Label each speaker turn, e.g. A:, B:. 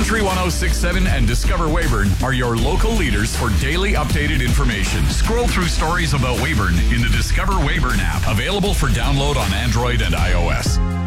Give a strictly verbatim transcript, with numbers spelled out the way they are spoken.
A: Country one oh six point seven and Discover Weyburn are your local leaders for daily updated information. Scroll through stories about Weyburn in the Discover Weyburn app, available for download on Android and iOS.